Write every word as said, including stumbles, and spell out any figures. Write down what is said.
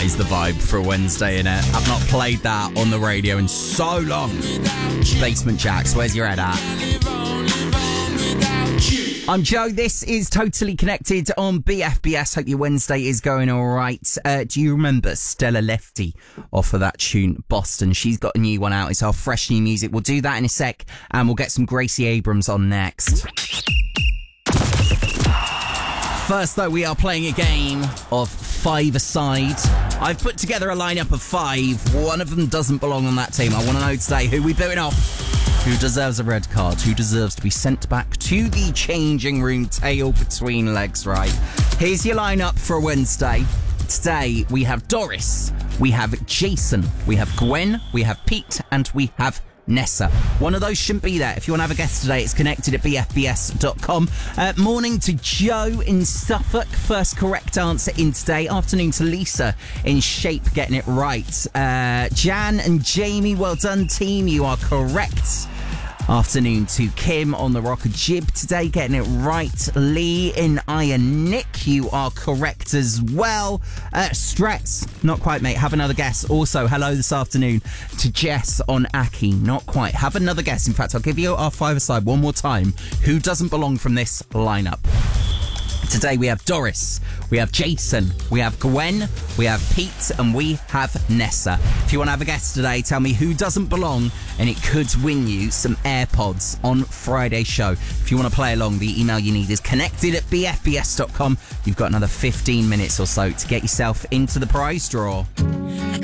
is the vibe for a Wednesday, innit? I've not played that on the radio in so long. Basement Jacks, where's your head at? I'm Joe, this is Totally Connected on B F B S. Hope your Wednesday is going alright. Uh, do you remember Stella Lefty off of that tune, Boston? She's got a new one out. It's our fresh new music. We'll do that in a sec, and we'll get some Gracie Abrams on next. First, though, we are playing a game of five-a-side. I've put together a lineup of five. One of them doesn't belong on that team. I want to know today who we're booting off. Who deserves a red card? Who deserves to be sent back to the changing room, tail between legs, right? Here's your lineup for a Wednesday. Today, we have Doris, we have Jason, we have Gwen, we have Pete, and we have Nessa. One of those shouldn't be there. If you want to have a guest today, it's connected at b f b s dot com. Uh, morning to Joe in Suffolk. First correct answer in today. Afternoon to Lisa in Shape, getting it right. Uh, Jan and Jamie, well done, team. You are correct. Afternoon to Kim on the Rocker Jib today, getting it right. Lee in Iron Nick, you are correct as well. Uh, Stretz, not quite, mate. Have another guess. Also, hello this afternoon to Jess on Aki, not quite. Have another guess. In fact, I'll give you our five-a-side one more time. Who doesn't belong from this lineup? Today we have Doris, we have Jason, we have Gwen, we have Pete, and we have Nessa. If you want to have a guess today, tell me who doesn't belong, and it could win you some AirPods on Friday's show. If you want to play along, the email you need is connected at b f b s dot com. You've got another fifteen minutes or so to get yourself into the prize draw. I